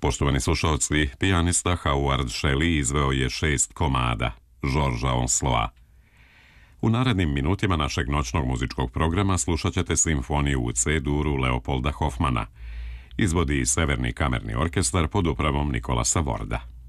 Poštovani slušalci, pijanista Howard Shelley izveo je 6 komada Georgesa Onsloa. U narednim minutima našeg noćnog muzičkog programa slušat ćete simfoniju u C-duru Leopolda Hofmana. Izvodi Severni kamerni orkestar pod upravom Nikolasa Vorda.